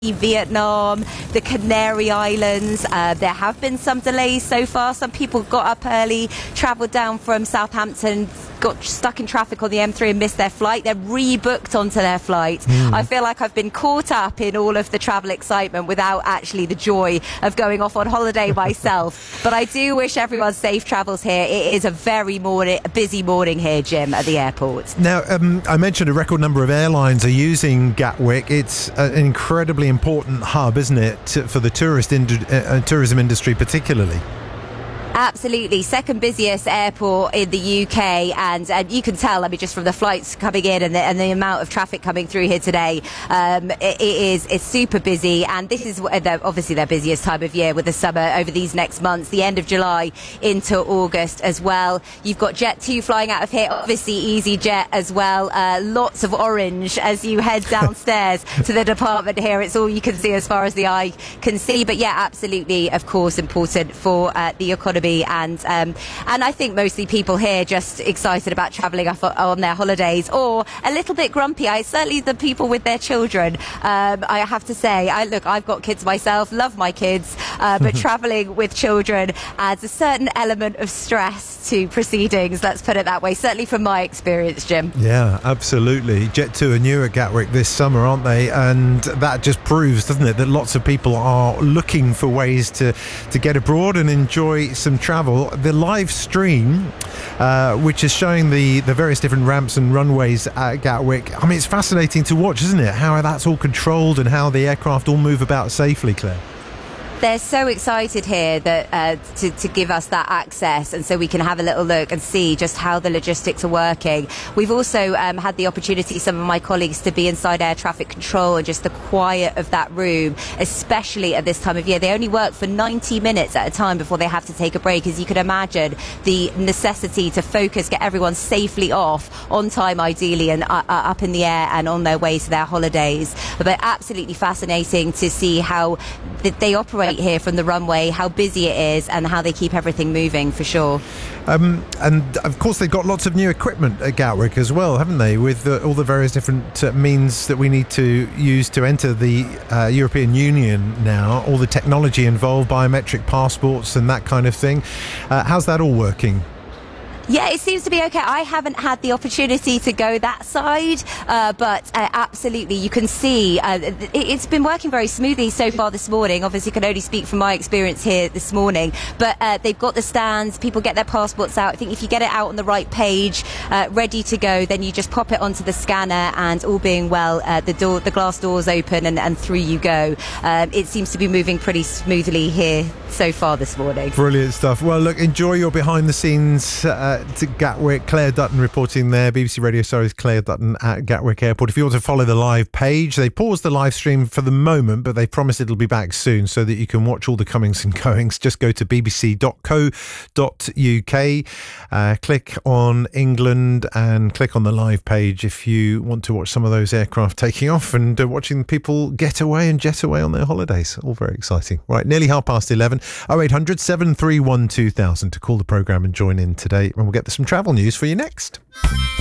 Vietnam, the Canary Islands. There have been some delays so far. Some people got up early, travelled down from Southampton, got stuck in traffic on the M3 and missed their flight. They're rebooked onto their flight. I feel like I've been caught up in all of the travel excitement without actually the joy of going off on holiday myself. But I do wish everyone safe travels here. It is a very busy morning here, Jim, at the airport. Now, I mentioned a record number of airlines are using Gatwick. It's an incredibly important hub, isn't it, for the tourism industry particularly? Absolutely, second busiest airport in the UK, and you can tell, I mean, just from the flights coming in and the amount of traffic coming through here today, it's super busy, and this is obviously their busiest time of year with the summer over these next months, the end of July into August as well. You've got Jet2 flying out of here, obviously EasyJet as well, lots of orange as you head downstairs to the department here. It's all you can see as far as the eye can see, but yeah, absolutely, of course, important for the economy. And I think mostly people here just excited about travelling on their holidays, or a little bit grumpy. Certainly the people with their children. I have to say, I've got kids myself, love my kids, but travelling with children adds a certain element of stress to proceedings. Let's put it that way. Certainly from my experience, Jim. Yeah, absolutely. Jet2 are new at Gatwick this summer, aren't they? And that just proves, doesn't it, that lots of people are looking for ways to get abroad and enjoy some travel. The live stream, which is showing the various different ramps and runways at Gatwick, I mean, it's fascinating to watch, isn't it? How that's all controlled and how the aircraft all move about safely, Claire. They're so excited here that to give us that access, and so we can have a little look and see just how the logistics are working. We've also had the opportunity, some of my colleagues, to be inside air traffic control and just the quiet of that room, especially at this time of year. They only work for 90 minutes at a time before they have to take a break. As you can imagine, the necessity to focus, get everyone safely off, on time ideally, and up in the air and on their way to their holidays. But absolutely fascinating to see how they operate here from the runway, how busy it is, and how they keep everything moving, for sure. And of course they've got lots of new equipment at Gatwick as well, haven't they, with all the various different means that we need to use to enter the European Union now, all the technology involved, biometric passports and that kind of thing. How's that all working? Yeah, it seems to be okay. I haven't had the opportunity to go that side, but absolutely, you can see it's been working very smoothly so far this morning. Obviously, can only speak from my experience here this morning, but they've got the stands, people get their passports out. I think if you get it out on the right page, ready to go, then you just pop it onto the scanner, and all being well, the glass doors open and through you go. It seems to be moving pretty smoothly here so far this morning. Brilliant stuff. Well, look, enjoy your behind the scenes to Gatwick. Claire Dutton reporting there. BBC Radio Surrey's Claire Dutton at Gatwick Airport. If you want to follow the live page, they paused the live stream for the moment, but they promise it'll be back soon so that you can watch all the comings and goings. Just go to bbc.co.uk, click on England and click on the live page if you want to watch some of those aircraft taking off and watching people get away and jet away on their holidays. All very exciting. Right, nearly 11:30. 0800 731 2000 to call the programme and join in today, and we'll get some travel news for you next.